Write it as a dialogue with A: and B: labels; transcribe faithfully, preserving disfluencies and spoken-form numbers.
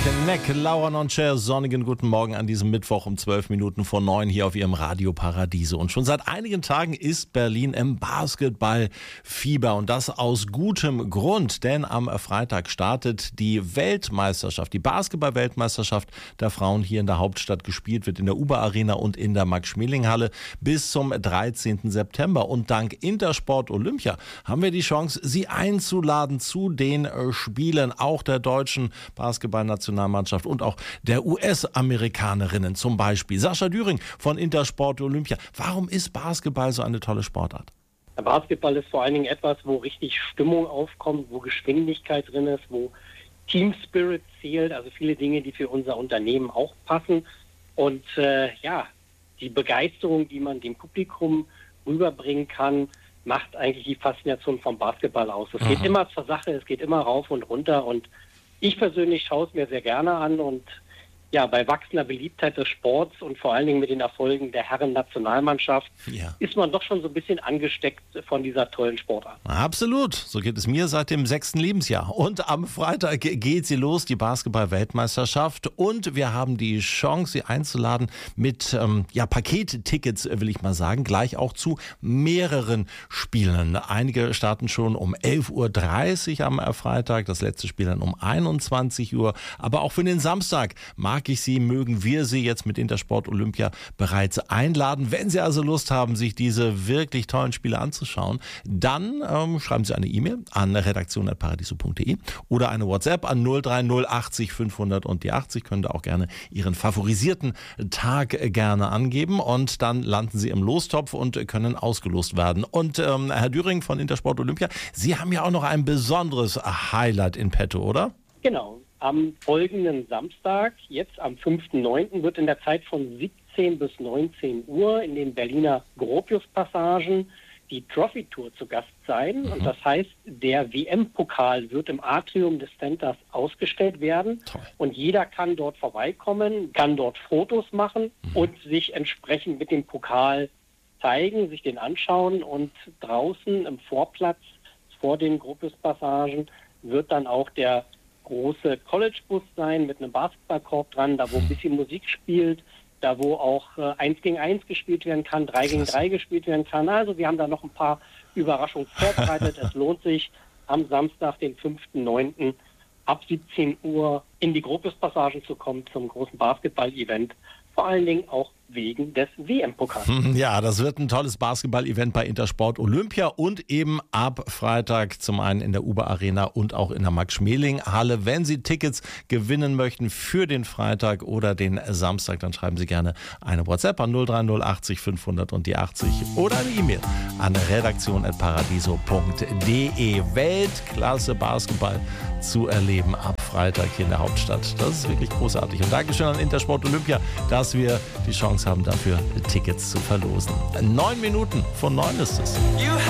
A: Kneck, Laura Noncher, sonnigen guten Morgen an diesem Mittwoch um zwölf Minuten vor neun hier auf ihrem Radio Paradiso. Und schon seit einigen Tagen ist Berlin im Basketballfieber und das aus gutem Grund, denn am Freitag startet die Weltmeisterschaft, die Basketball-Weltmeisterschaft der Frauen hier in der Hauptstadt. Gespielt wird in der Uber Arena und in der Max-Schmeling-Halle bis zum dreizehnten September. Und dank Intersport Olympia haben wir die Chance, Sie einzuladen zu den Spielen, auch der deutschen Basketballnationalmannschaft und auch der U S-Amerikanerinnen zum Beispiel. Sascha Düring von Intersport Olympia. Warum ist Basketball so eine tolle Sportart?
B: Der Basketball ist vor allen Dingen etwas, wo richtig Stimmung aufkommt, wo Geschwindigkeit drin ist, wo Team Spirit zählt, also viele Dinge, die für unser Unternehmen auch passen. Und äh, ja, die Begeisterung, die man dem Publikum rüberbringen kann, macht eigentlich die Faszination vom Basketball aus. Es geht immer zur Sache, es geht immer rauf und runter und ich persönlich schaue es mir sehr gerne an und ja, bei wachsender Beliebtheit des Sports und vor allen Dingen mit den Erfolgen der Herren-Nationalmannschaft ja. ist man doch schon so ein bisschen angesteckt von dieser tollen Sportart.
A: Absolut, so geht es mir seit dem sechsten Lebensjahr. Und am Freitag geht sie los, die Basketball-Weltmeisterschaft. Und wir haben die Chance, sie einzuladen mit ähm, ja, Pakettickets, will ich mal sagen, gleich auch zu mehreren Spielen. Einige starten schon um elf Uhr dreißig am Freitag, das letzte Spiel dann um einundzwanzig Uhr. Aber auch für den Samstag mag ich Sie, mögen wir Sie jetzt mit Intersport Olympia bereits einladen. Wenn Sie also Lust haben, sich diese wirklich tollen Spiele anzuschauen, dann ähm, schreiben Sie eine E-Mail an redaktion at paradiso punkt de oder eine WhatsApp an null drei null achtzig fünfhundert und die achtzig. Können da auch gerne Ihren favorisierten Tag gerne angeben und dann landen Sie im Lostopf und können ausgelost werden. Und ähm, Herr Düring von Intersport Olympia, Sie haben ja auch noch ein besonderes Highlight in petto, oder?
B: Genau. Am folgenden Samstag, jetzt am fünften neunten, wird in der Zeit von siebzehn bis neunzehn Uhr in den Berliner Gropius-Passagen die Trophy-Tour zu Gast sein. Mhm. Und das heißt, der W M-Pokal wird im Atrium des Centers ausgestellt werden. Toll. Und jeder kann dort vorbeikommen, kann dort Fotos machen mhm. und sich entsprechend mit dem Pokal zeigen, sich den anschauen. Und draußen im Vorplatz vor den Gropius-Passagen wird dann auch der große College-Bus sein mit einem Basketballkorb dran, da wo ein bisschen Musik spielt, da wo auch äh, eins gegen eins gespielt werden kann, drei gegen drei gespielt werden kann. Also wir haben da noch ein paar Überraschungen vorbereitet. Es lohnt sich am Samstag, den fünften neunten ab siebzehn Uhr in die Gropius-Passagen zu kommen zum großen Basketball-Event. Vor allen Dingen auch wegen des W M-Pokals.
A: Ja, das wird ein tolles Basketball-Event bei Intersport Olympia und eben ab Freitag zum einen in der Uber Arena und auch in der Max-Schmeling-Halle. Wenn Sie Tickets gewinnen möchten für den Freitag oder den Samstag, dann schreiben Sie gerne eine WhatsApp an null drei null achtzig fünfhundert und die achtzig oder eine E-Mail an redaktion at paradiso punkt de. Weltklasse Basketball zu erleben ab Freitag hier in der Hauptstadt. Das ist wirklich großartig. Und Dankeschön an Intersport Olympia, dass wir die Chance haben, dafür Tickets zu verlosen. Neun Minuten von neun ist es.